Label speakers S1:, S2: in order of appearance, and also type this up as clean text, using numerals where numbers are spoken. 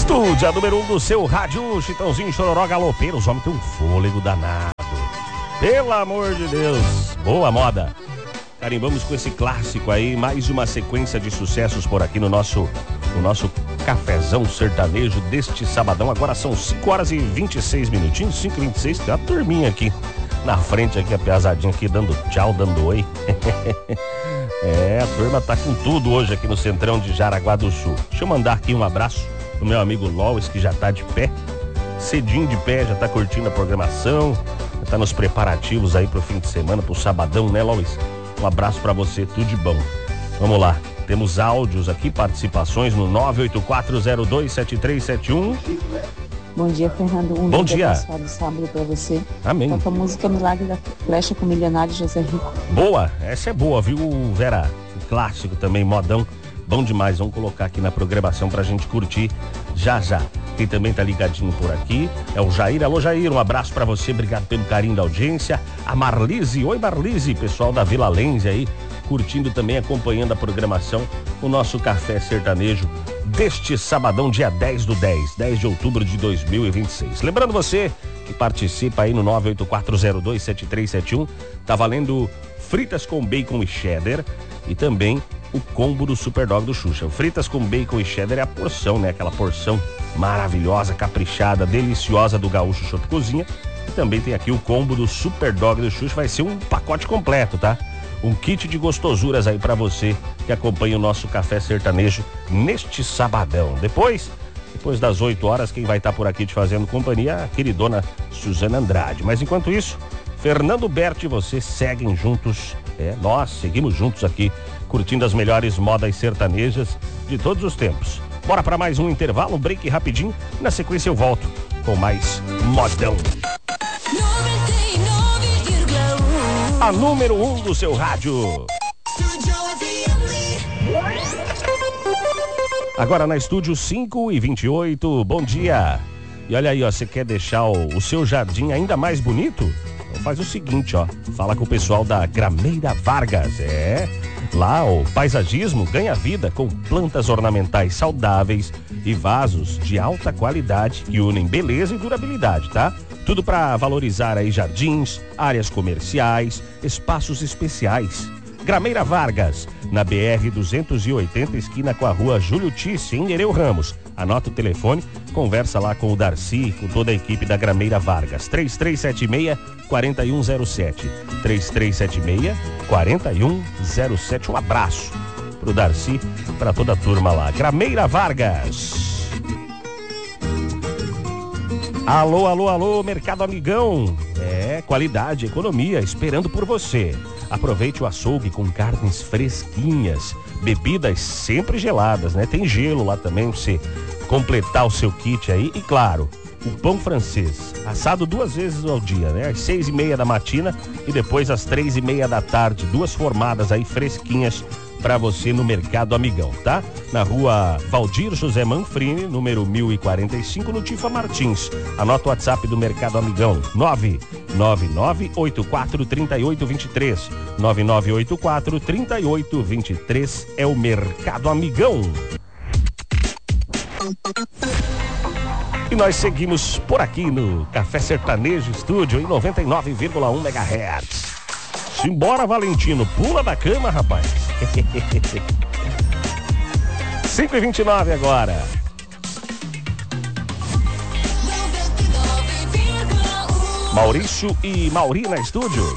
S1: Estúdio, a número 1 do seu rádio, Chitãozinho, Chororó, Galopeiro. Os homens têm um fôlego danado. Pelo amor de Deus. Boa moda. Carimbamos com esse clássico aí, mais uma sequência de sucessos por aqui no nosso cafezão sertanejo deste sabadão. Agora são 5 horas e 26 minutinhos, 5h26, tem uma turminha aqui na frente, aqui a piazadinha aqui dando tchau, dando oi. A turma tá com tudo hoje aqui no centrão de Jaraguá do Sul. Deixa eu mandar aqui um abraço pro meu amigo Lois, que já tá de pé, cedinho de pé, já tá curtindo a programação, já tá nos preparativos aí pro fim de semana, pro sabadão, né, Lois? Um abraço pra você, tudo de bom. Vamos lá, temos áudios aqui, participações no 984027371.
S2: Bom dia, Fernando.
S1: Bom dia.
S2: Abençoado sábado pra você.
S1: Amém.
S2: Toca a música Milagre da Flecha com Milionário José Rico.
S1: Boa, essa é boa, viu, Vera? O clássico também, modão. Bom demais, vamos colocar aqui na programação pra gente curtir já já. Quem também tá ligadinho por aqui é o Jair. Alô, Jair, um abraço pra você, obrigado pelo carinho da audiência. A Marlise, oi Marlise, pessoal da Vila Lense aí, curtindo também, acompanhando a programação, o nosso Café Sertanejo deste sabadão, dia 10 de outubro de 2026. Lembrando você que participa aí no 984027371, tá valendo fritas com bacon e cheddar e também o combo do Super Dog do Xuxa. O fritas com bacon e cheddar é a porção, né? Aquela porção maravilhosa, caprichada, deliciosa do Gaúcho Shop Cozinha. E também tem aqui o combo do Super Dog do Xuxa, vai ser um pacote completo, tá? Um kit de gostosuras aí pra você que acompanha o nosso Café Sertanejo neste sabadão. Depois das 8 horas, quem vai estar por aqui te fazendo companhia é a queridona Suzana Andrade. Mas enquanto isso, Fernando Berti e você seguem juntos, nós seguimos juntos aqui, curtindo as melhores modas sertanejas de todos os tempos. Bora para mais um intervalo, um break rapidinho. Na sequência eu volto com mais modão. 99,1. A número 1 do seu rádio. Agora na estúdio 5h28, bom dia. E olha aí, ó, você quer deixar o seu jardim ainda mais bonito? Então faz o seguinte, ó, fala com o pessoal da Grameira Vargas, lá o paisagismo ganha vida com plantas ornamentais saudáveis e vasos de alta qualidade que unem beleza e durabilidade, tá? Tudo para valorizar aí jardins, áreas comerciais, espaços especiais. Grameira Vargas, na BR-280, esquina com a rua Júlio Tisse, em Nereu Ramos. Anota o telefone, conversa lá com o Darcy, com toda a equipe da Grameira Vargas. 3376-4107. 3376-4107. Um abraço pro Darcy, pra toda a turma lá. Grameira Vargas. Alô, alô, alô, Mercado Amigão. Qualidade, economia, esperando por você. Aproveite o açougue com carnes fresquinhas, bebidas sempre geladas, né? Tem gelo lá também pra você completar o seu kit aí. E claro, o pão francês, assado 2 vezes ao dia, né? Às 6h30 da matina e depois às 3h30 da tarde. 2 formadas aí fresquinhas pra você no Mercado Amigão, tá? Na rua Valdir José Manfrini, número 1045, no Tifa Martins. Anota o WhatsApp do Mercado Amigão, 999843823. 99843823 é o Mercado Amigão. E nós seguimos por aqui no Café Sertanejo Estúdio em 99,1 MHz. Simbora, Valentino, pula da cama, rapaz. 5h29 agora. Maurício e Mauri na estúdio.